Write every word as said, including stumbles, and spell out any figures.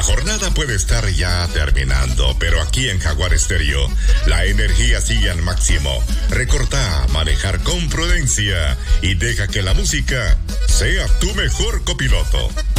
jornada puede estar ya terminando, pero aquí en Jaguar Stereo, la energía sigue al máximo. Recorta, manejar con prudencia y deja que la música sea tu mejor copiloto.